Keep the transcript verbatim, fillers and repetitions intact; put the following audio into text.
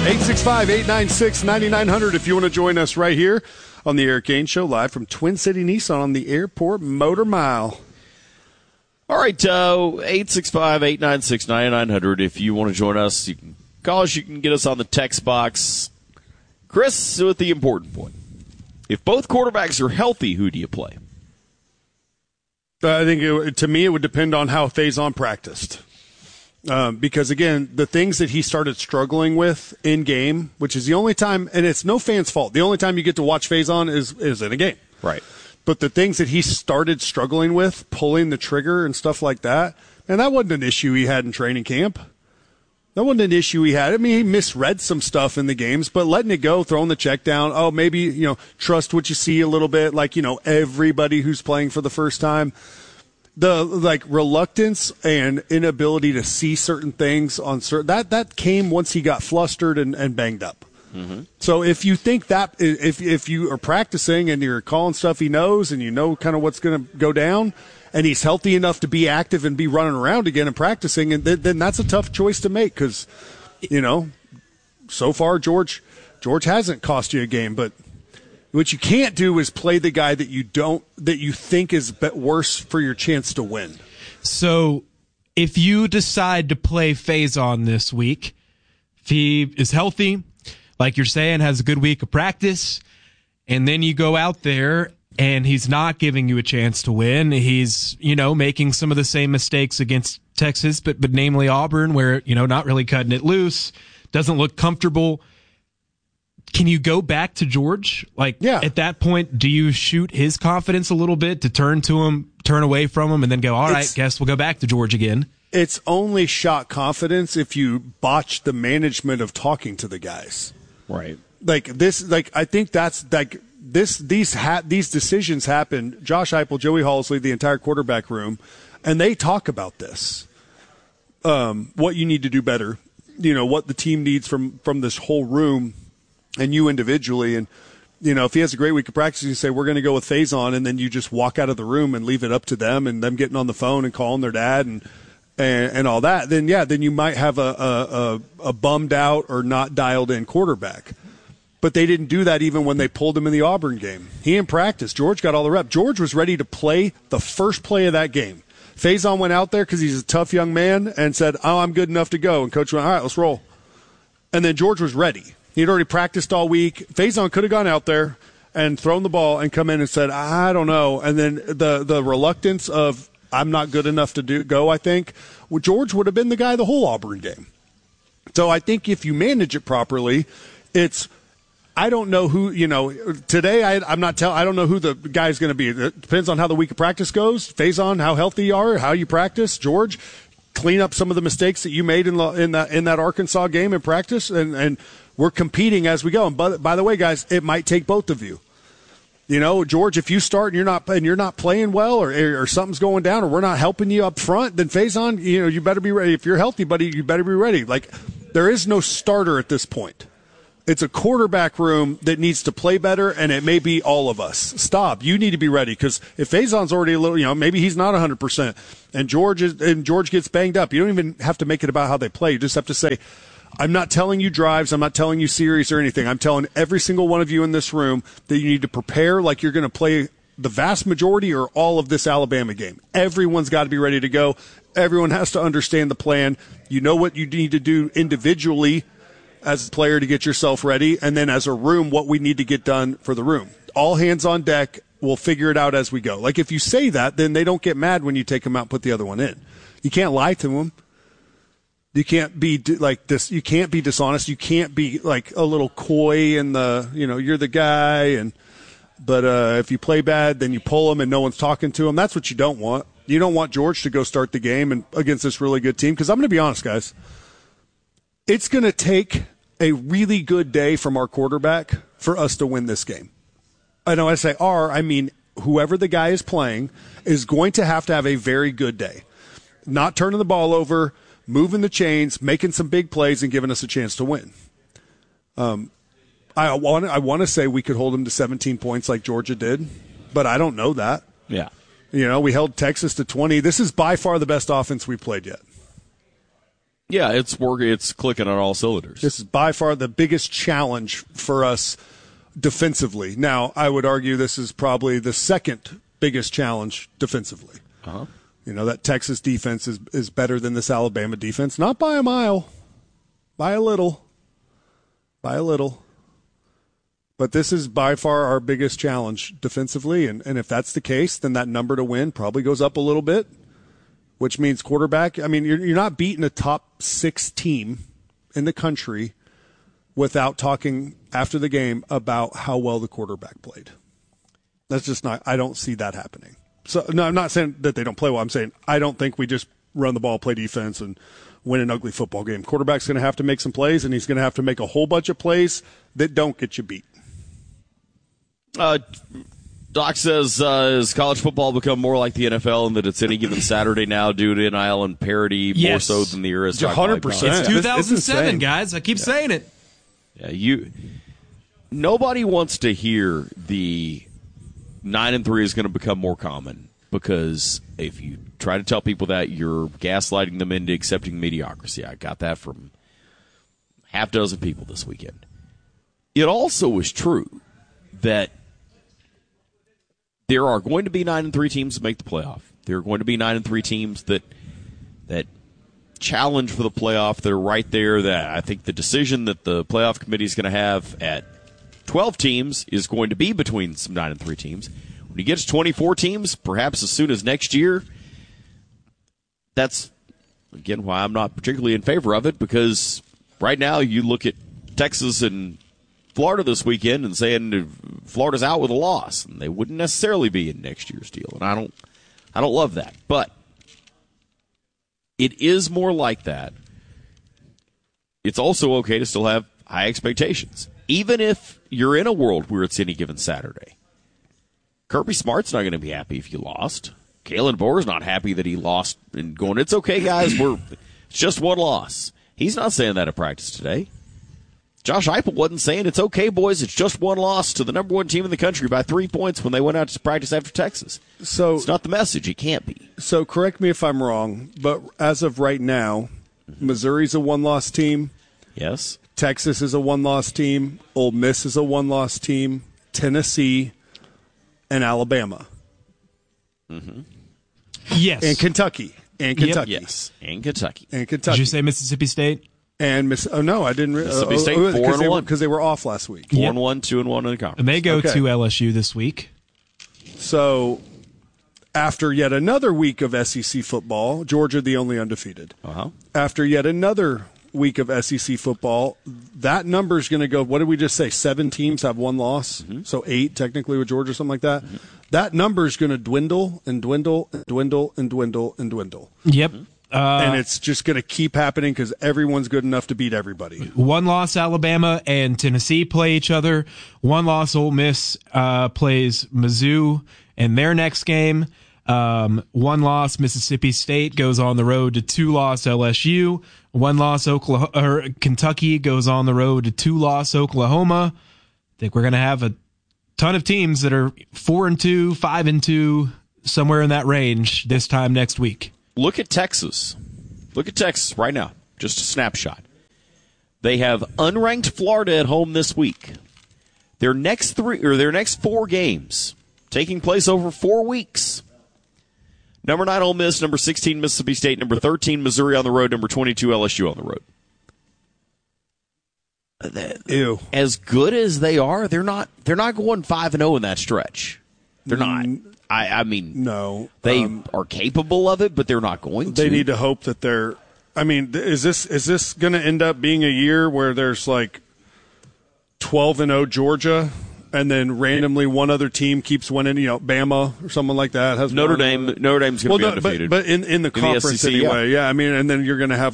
eight six five, eight nine six, nine nine zero zero if you want to join us right here on the Eric Kane Show, live from Twin City Nissan on the Airport Motor Mile. All right, uh, eight six five, eight nine six, nine nine zero zero if you want to join us. You can call us. You can get us on the text box. Chris, with the important point. If both quarterbacks are healthy, who do you play? I think, it, to me, it would depend on how Faison practiced. Um, because, again, the things that he started struggling with in game, which is the only time, and it's no fan's fault, the only time you get to watch Faison is, is in a game. Right. But the things that he started struggling with, pulling the trigger and stuff like that, and that wasn't an issue he had in training camp. That wasn't an issue he had. I mean, he misread some stuff in the games, but letting it go, throwing the check down, oh, maybe, you know, trust what you see a little bit, like, you know, everybody who's playing for the first time. The, like, reluctance and inability to see certain things on certain, that, that came once he got flustered and, and banged up. Mm-hmm. So if you think that, if, if you are practicing and you're calling stuff he knows and you know kind of what's going to go down, and he's healthy enough to be active and be running around again and practicing, and th- then that's a tough choice to make because, you know, so far George, George hasn't cost you a game, but what you can't do is play the guy that you don't, that you think is worse for your chance to win. So if you decide to play Faison this week, if he is healthy, like you're saying, has a good week of practice, and then you go out there and he's not giving you a chance to win, he's, you know, making some of the same mistakes against Texas, but, but namely Auburn, where, you know, not really cutting it loose, doesn't look comfortable. Can you go back to George? Like, yeah. At that point, do you shoot his confidence a little bit to turn to him, turn away from him, and then go, all right, it's, guess we'll go back to George again? It's only shot confidence if you botch the management of talking to the guys. Right. Like this, like, I think that's like this, these ha- these decisions happen. Josh Heupel, Joey Halsley, the entire quarterback room, and they talk about this. Um, what you need to do better, you know, what the team needs from, from this whole room. And you individually, and, you know, if he has a great week of practice, you say, we're going to go with Faison, and then you just walk out of the room and leave it up to them and them getting on the phone and calling their dad and and, and all that, then, yeah, then you might have a, a, a, a bummed out or not dialed in quarterback. But they didn't do that even when they pulled him in the Auburn game. He in practice. George got all the rep. George was ready to play the first play of that game. Faison went out there because he's a tough young man and said, oh, I'm good enough to go. And Coach went, all right, let's roll. And then George was ready. He'd already practiced all week. Faison could have gone out there and thrown the ball and come in and said, I don't know. And then the the reluctance of, I'm not good enough to do go, I think, well, George would have been the guy the whole Auburn game. So I think if you manage it properly, it's, I don't know who, you know, today I, I'm not telling, I don't know who the guy's going to be. It depends on how the week of practice goes. Faison, how healthy you are, how you practice. George, clean up some of the mistakes that you made in, the, in, that, in that Arkansas game in practice, and, and we're competing as we go. And by, by the way, guys, it might take both of you. You know, George, if you start and you're not and you're not playing well, or or something's going down, or we're not helping you up front, then Faison, you know, you better be ready. If you're healthy, buddy, you better be ready. Like, there is no starter at this point. It's a quarterback room that needs to play better, and it may be all of us. Stop. You need to be ready, because if Faison's already a little, you know, maybe he's not one hundred percent, and George is, and George gets banged up. You don't even have to make it about how they play. You just have to say, I'm not telling you drives, I'm not telling you series or anything. I'm telling every single one of you in this room that you need to prepare like you're going to play the vast majority or all of this Alabama game. Everyone's got to be ready to go. Everyone has to understand the plan. You know what you need to do individually as a player to get yourself ready, and then as a room, what we need to get done for the room. All hands on deck. We'll figure it out as we go. Like, if you say that, then they don't get mad when you take them out and put the other one in. You can't lie to them. You can't be like this. You can't be dishonest. You can't be like a little coy in the, you know, you're the guy. And but uh, if you play bad, then you pull them and no one's talking to them. That's what you don't want. You don't want George to go start the game and against this really good team. Because I'm going to be honest, guys, it's going to take a really good day from our quarterback for us to win this game. I know I say our, I mean whoever the guy is playing is going to have to have a very good day. Not turning the ball over, moving the chains, making some big plays, and giving us a chance to win. Um, I want I want to say we could hold them to seventeen points like Georgia did, but I don't know that. Yeah. You know, we held Texas to twenty. This is by far the best offense we've played yet. Yeah, it's working. It's clicking on all cylinders. This is by far the biggest challenge for us defensively. Now, I would argue this is probably the second biggest challenge defensively. Uh-huh. You know, that Texas defense is, is better than this Alabama defense. Not by a mile. By a little. By a little. But this is by far our biggest challenge defensively. And, and if that's the case, then that number to win probably goes up a little bit, which means quarterback. I mean, you're, you're not beating a top six team in the country without talking after the game about how well the quarterback played. That's just not – I don't see that happening. So, no, I'm not saying that they don't play well. I'm saying I don't think we just run the ball, play defense, and win an ugly football game. Quarterback's going to have to make some plays, and he's going to have to make a whole bunch of plays that don't get you beat. Uh, Doc says, uh, has college football become more like the N F L in that it's any given Saturday now due to N I L and parity more Yes. so than the era? one hundred percent. It's It's- two it's thousand seven, insane. guys. I keep saying it. Yeah, you. Nobody wants to hear the nine and three is going to become more common, because if you try to tell people that, you're gaslighting them into accepting mediocrity. I got that from half dozen people this weekend. It also is true that there are going to be nine and three teams that make the playoff. There are going to be nine and three teams that that challenge for the playoff. That are right there. That I think the decision that the playoff committee is going to have at twelve teams is going to be between some nine and three teams. When you get to twenty-four teams, perhaps as soon as next year, that's again why I'm not particularly in favor of it. Because right now you look at Texas and Florida this weekend and saying Florida's out with a loss, and they wouldn't necessarily be in next year's deal. And I don't, I don't love that, but it is more like that. It's also okay to still have high expectations, even if you're in a world where it's any given Saturday. Kirby Smart's not going to be happy if you lost. Kalen Boer's not happy that he lost and going, it's okay, guys, we're it's just one loss. He's not saying that at practice today. Josh Heupel wasn't saying, it's okay, boys, it's just one loss to the number one team in the country by three points when they went out to practice after Texas. So it's not the message. It can't be. So correct me if I'm wrong, but as of right now, mm-hmm. Missouri's a one-loss team. Yes. Texas is a one-loss team. Ole Miss is a one-loss team. Tennessee and Alabama. Mm-hmm. Yes. And Kentucky. And Kentucky. Yep. Yes. And Kentucky. And Kentucky. Did you say Mississippi State? And Miss. Oh no, I didn't. Re- Mississippi uh, State oh, four and they one because they were off last week. Four Yep. and one, two and one in the conference. And they go Okay. to L S U this week. So, after yet another week of S E C football, Georgia the only undefeated. Uh-huh. After yet another week of S E C football, that number is going to go. What did we just say? Seven teams have one loss, mm-hmm. so eight technically with Georgia, something like that. Mm-hmm. That number is going to dwindle and dwindle and dwindle and dwindle and dwindle. Yep. Mm-hmm. Uh, and it's just going to keep happening because everyone's good enough to beat everybody. One loss Alabama and Tennessee play each other. One loss Ole Miss uh, plays Mizzou in their next game. Um, one loss Mississippi State goes on the road to two loss L S U. One loss Oklahoma, or Kentucky goes on the road to two loss Oklahoma. I think we're going to have a ton of teams that are four and two, five and two, somewhere in that range this time next week. Look at Texas. Look at Texas right now. Just a snapshot. They have unranked Florida at home this week. Their next three or their next four games taking place over four weeks. Number nine Ole Miss, number sixteen Mississippi State, number thirteen Missouri on the road, number twenty-two L S U on the road. Ew. As good as they are, they're not. They're not going five and zero in that stretch. They're not. I, I mean, no, they um, are capable of it, but they're not going to. They need to hope that they're. I mean, is this is this going to end up being a year where there's like twelve and zero Georgia, and then randomly one other team keeps winning? You know, Bama or someone like that has Notre won. Dame. Notre Dame's going to well, be no, undefeated, but, but in in the in conference the S E C, anyway. yeah. yeah, I mean, and then you're going to have